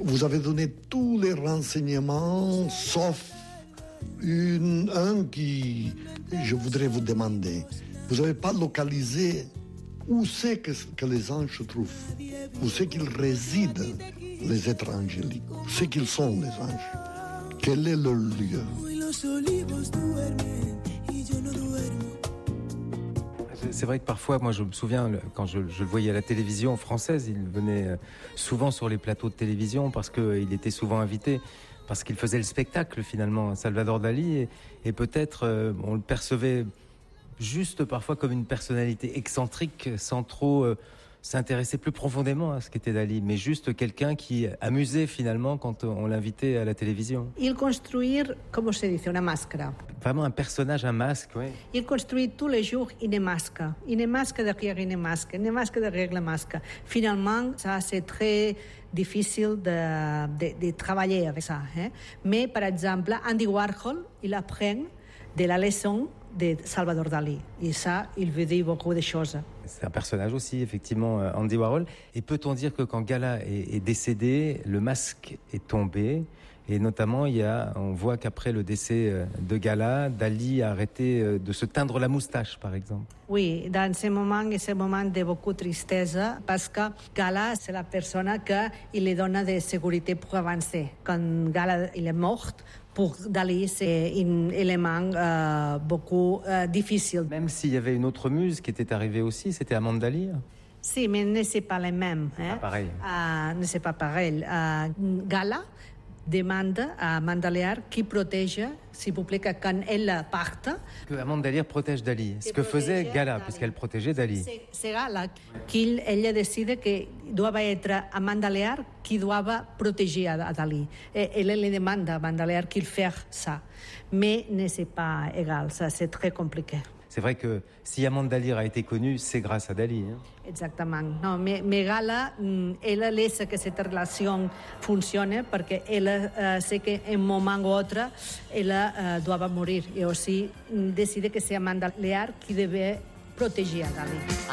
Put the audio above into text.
Vous avez donné tous les renseignements, sauf un qui, je voudrais vous demander. Vous n'avez pas localisé où c'est que les anges se trouvent, où c'est qu'ils résident, les êtres angéliques, où c'est qu'ils sont, les anges. Quel est leur lieu? C'est vrai que parfois, moi je me souviens, quand je le voyais à la télévision française, il venait souvent sur les plateaux de télévision parce qu'il était souvent invité, parce qu'il faisait le spectacle finalement, Salvador Dali, et peut-être on le percevait juste parfois comme une personnalité excentrique, sans trop s'intéresser plus profondément à ce qu'était Dali, mais juste quelqu'un qui amusait finalement quand on l'invitait à la télévision. Il construire, comment se dice, una máscara. Vraiment un personnage, un masque, oui. Il construit tous les jours une masque derrière une masque derrière la masque. Finalement, ça c'est très difficile de travailler avec ça. Mais par exemple, Andy Warhol, il apprend de la leçon de Salvador Dalí. Et ça, il veut dire beaucoup de choses. C'est un personnage aussi, effectivement, Andy Warhol. Et peut-on dire que quand Gala est décédé, le masque est tombé? Et notamment, on voit qu'après le décès de Gala, Dali a arrêté de se teindre la moustache, par exemple. Oui, dans ce moment de beaucoup de tristesse, parce que Gala, c'est la personne qui lui donne de sécurité pour avancer. Quand Gala il est mort, pour Dali, c'est un élément beaucoup difficile. Même s'il y avait une autre muse qui était arrivée aussi, c'était Amanda Lear. Si, mais ne c'est pas les mêmes. Pas pareil. Ne c'est pas pareil. Gala demande à Amanda Lear qui protège, s'il vous plaît, que quand elle parte... Que Amanda Lear protège Dali. Ce que faisait Gala, puisqu'elle protégeait Dali. C'est Gala qu'elle décide que doit être Amanda Lear qui doit protéger à Dali. Et elle lui demande à Amanda Lear qu'il fasse ça. Mais ne c'est pas égal, ça c'est très compliqué. C'est vrai que si Amanda Lear a été connue, c'est grâce à Dali. Exactement. Non, mais Gala, elle laisse que cette relation fonctionne parce qu'elle sait qu'un moment ou autre, elle doit mourir. Et aussi décide que c'est Amanda Lear qui devait protéger a Dali.